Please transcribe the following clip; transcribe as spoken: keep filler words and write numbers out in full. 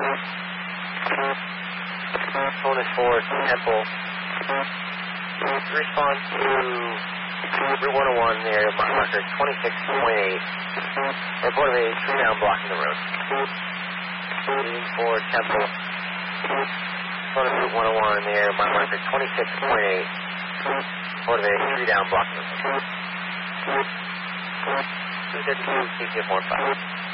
Bonus for Temple. Response to Route one oh one, the area marker twenty-six point eight. Report of a tree down blocking the road. Leading for Temple. Bonus Route one oh one, the area marker twenty-six point eight. Report of a tree down blocking the road. two thirty-two, C C F one five.